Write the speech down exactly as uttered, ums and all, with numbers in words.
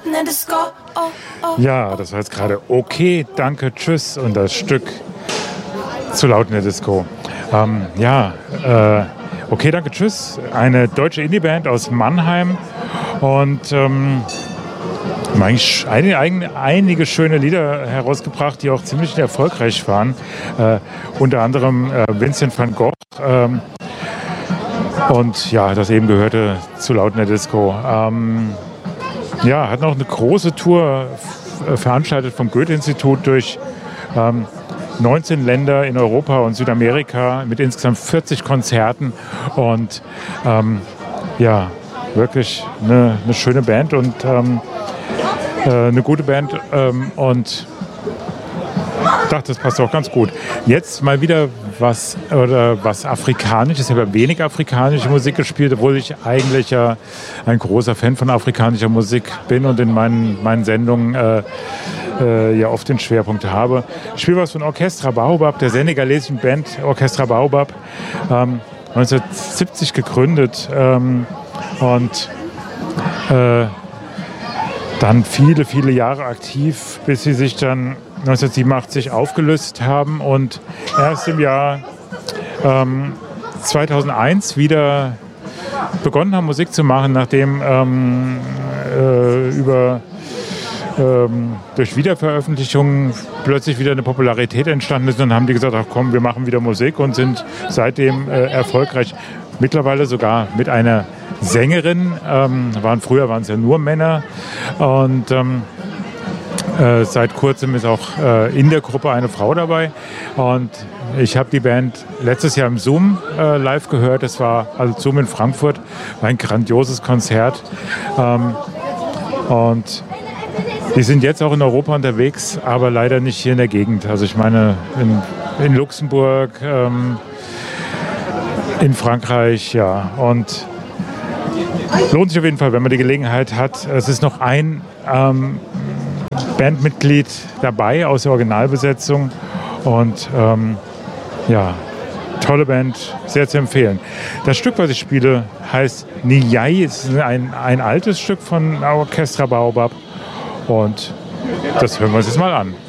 Ja, das war jetzt gerade Okay, danke, tschüss und das Stück Zu laut in der Disco. Ähm, ja, äh, Okay, danke, tschüss. Eine deutsche Indie-Band aus Mannheim und ähm, eigentlich einige, einige schöne Lieder herausgebracht, die auch ziemlich erfolgreich waren. Äh, unter anderem äh, Vincent van Gogh ähm, und ja, das eben gehörte Zu laut in der Disco. Ähm, ja, hat noch eine große Tour f- veranstaltet vom Goethe-Institut durch ähm, neunzehn Länder in Europa und Südamerika mit insgesamt vierzig Konzerten und ähm, ja, wirklich eine, eine schöne Band und ähm, äh, eine gute Band ähm, und ich dachte, das passt auch ganz gut. Jetzt mal wieder was, oder was Afrikanisches. Ich habe ja wenig afrikanische Musik gespielt, obwohl ich eigentlich ja ein großer Fan von afrikanischer Musik bin und in meinen, meinen Sendungen äh, äh, ja oft den Schwerpunkt habe. Ich spiele was von Orchestra Baobab, der senegalesischen Band Orchestra Baobab, ähm, neunzehnhundertsiebzig gegründet ähm, und äh, dann viele, viele Jahre aktiv, bis sie sich dann neunzehnhundertsiebenundachtzig aufgelöst haben und erst im Jahr ähm, zweitausendeins wieder begonnen haben, Musik zu machen, nachdem ähm, äh, über, ähm, durch Wiederveröffentlichungen plötzlich wieder eine Popularität entstanden ist. Und dann haben die gesagt, ach komm, wir machen wieder Musik und sind seitdem äh, erfolgreich. Mittlerweile sogar mit einer Sängerin. Ähm, waren, früher waren es ja nur Männer. Und ähm, äh, seit kurzem ist auch äh, in der Gruppe eine Frau dabei. Und ich habe die Band letztes Jahr im Zoom äh, live gehört. Das war also Zoom in Frankfurt. War ein grandioses Konzert. Ähm, und die sind jetzt auch in Europa unterwegs, aber leider nicht hier in der Gegend. Also ich meine in, in Luxemburg, ähm, in Frankreich, ja. Und lohnt sich auf jeden Fall, wenn man die Gelegenheit hat. Es ist noch ein ähm, Bandmitglied dabei aus der Originalbesetzung. Und ähm, ja, tolle Band, sehr zu empfehlen. Das Stück, was ich spiele, heißt Niyai. Es ist ein, ein altes Stück von Orchestra Baobab. Und das hören wir uns jetzt mal an.